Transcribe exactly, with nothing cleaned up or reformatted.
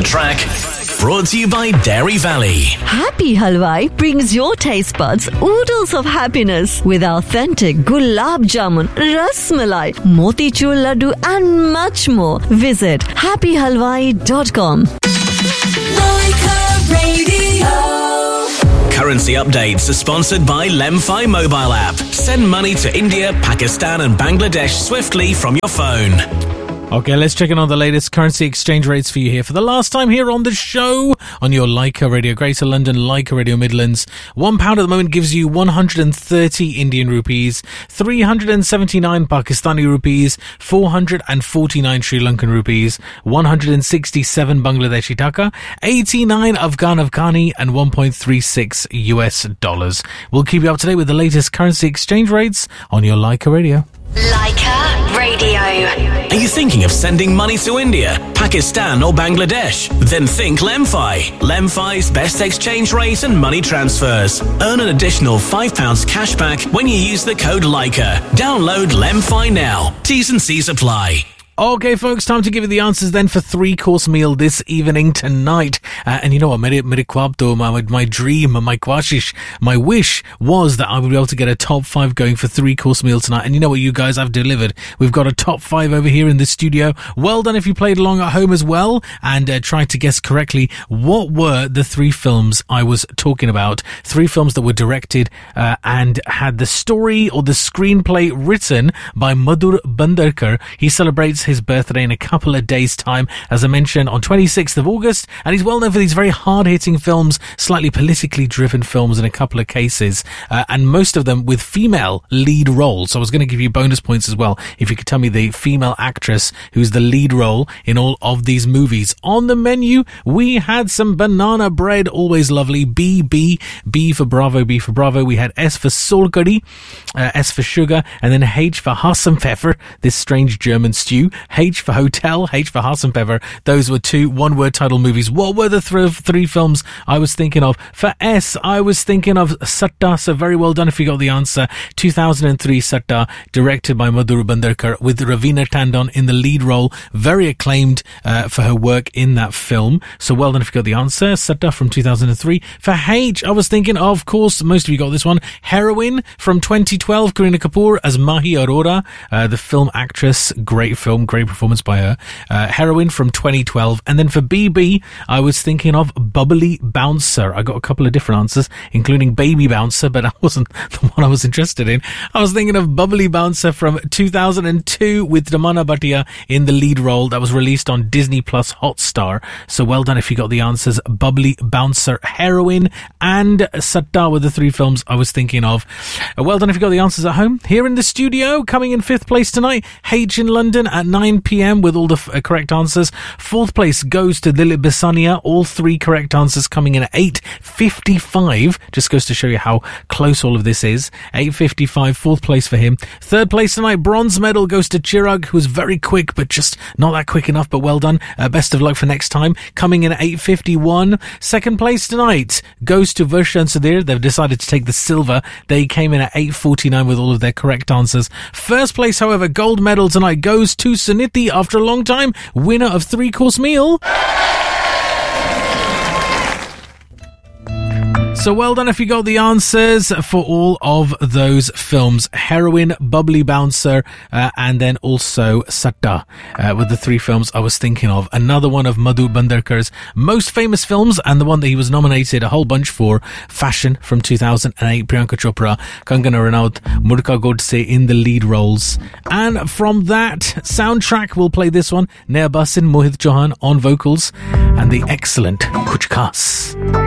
Track. Brought to you by Dairy Valley. Happy Halwai brings your taste buds oodles of happiness with authentic gulab jamun, ras malai, motichur laddu and much more. Visit happy halwai dot com. Currency updates are sponsored by Lemfi mobile app. Send money to India, Pakistan and Bangladesh swiftly from your phone. Okay, let's check in on the latest currency exchange rates for you here for the last time here on the show on your Leica Radio Greater London, Leica Radio Midlands. One pound at the moment gives you one hundred thirty Indian rupees, three hundred seventy-nine Pakistani rupees, four hundred forty-nine Sri Lankan rupees, one hundred sixty-seven Bangladeshi taka, eighty-nine Afghan Afghani and one point three six U S dollars. We'll keep you up to date with the latest currency exchange rates on your Leica Radio. Leica Radio. Are you thinking of sending money to India, Pakistan or Bangladesh? Then think Lemfi. Lemfi's best exchange rate and money transfers. Earn an additional five pounds cash back when you use the code Leica. Download Lemfi now. T's and C's apply. Okay, folks, time to give you the answers then for three-course meal this evening tonight. Uh, and you know what? Mere, mere kwab to, my, my dream, my kwashish, my wish was that I would be able to get a top five going for three-course meal tonight. And you know what? You guys have delivered. We've got a top five over here in the studio. Well done if you played along at home as well and uh, tried to guess correctly what were the three films I was talking about. Three films that were directed uh, and had the story or the screenplay written by Madhur Bandarkar. He celebrates his birthday in a couple of days' time, as I mentioned, on twenty-sixth of August, and he's well known for these very hard-hitting films, slightly politically driven films in a couple of cases, uh, and most of them with female lead roles. So I was going to give you bonus points as well if you could tell me the female actress who's the lead role in all of these movies. On the menu, we had some banana bread, always lovely, B, B, B for Bravo, B for Bravo. We had S for Solkari, uh, S for sugar, and then H for Hasenpfeffer, this strange German stew. H for hotel, H for Hasenpfeffer. Those were two one-word title movies. What were the th- three films I was thinking of? For S, I was thinking of Satta, so very well done if you got the answer. two thousand three Satta, directed by Madhur Bandarkar, with Raveena Tandon in the lead role. Very acclaimed uh, for her work in that film. So well done if you got the answer. Satta from two thousand three. For H, I was thinking, of course, most of you got this one. Heroine from twenty twelve, Kareena Kapoor as Mahi Arora, uh, the film actress. Great film. Great performance by her. Uh, Heroine from twenty twelve. And then for B B, I was thinking of Bubbly Bouncer. I got a couple of different answers, including Baby Bouncer, but that wasn't the one I was interested in. I was thinking of Bubbly Bouncer from two thousand two with Damana Bhatia in the lead role. That was released on Disney Plus Hotstar. So well done if you got the answers. Bubbly Bouncer, Heroine, and Satta were the three films I was thinking of. Uh, well done if you got the answers at home. Here in the studio, coming in fifth place tonight, H in London at nine p.m. with all the f- uh, correct answers. Fourth place goes to Dilip Bisania. All three correct answers coming in at eight fifty-five. Just goes to show you how close all of this is. eight fifty-five, fourth place for him. Third place tonight, bronze medal goes to Chirag, who was very quick, but just not that quick enough, but well done. Uh, best of luck for next time. Coming in at eight fifty-one. Second place tonight goes to Varsha and Sudhir. They've decided to take the silver. They came in at eight forty-nine with all of their correct answers. First place, however, gold medal tonight goes to Suniti after a long time, winner of three-course meal. So well done if you got the answers for all of those films. Heroine, Bubbly Bouncer, uh, and then also Satta uh, were the three films I was thinking of. Another one of Madhur Bandarkar's most famous films, and the one that he was nominated a whole bunch for, Fashion from two thousand eight, Priyanka Chopra, Kangana Ranaut, Murka Godse in the lead roles. And from that soundtrack, we'll play this one, Naya Basin, Mohit Chauhan on vocals, and the excellent Kuch Khas.